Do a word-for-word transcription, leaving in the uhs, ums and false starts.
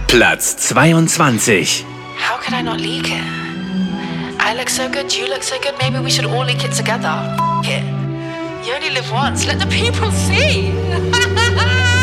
Platz zweiundzwanzig. How could I not leak it? I look so good, you look so good, maybe we should all leak it together. F it. You only live once, let the people see.